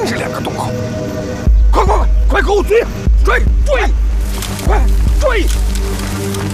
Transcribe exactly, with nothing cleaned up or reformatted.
定是两个洞口。快快快，快给我追！追追！快追！